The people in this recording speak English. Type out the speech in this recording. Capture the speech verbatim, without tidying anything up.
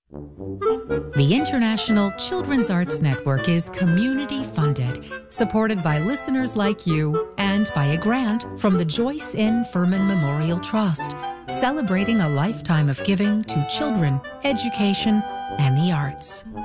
The International Children's Arts Network is community funded, supported by listeners like you, and by a grant from the Joyce N. Furman Memorial Trust, celebrating a lifetime of giving to children, education, and the arts.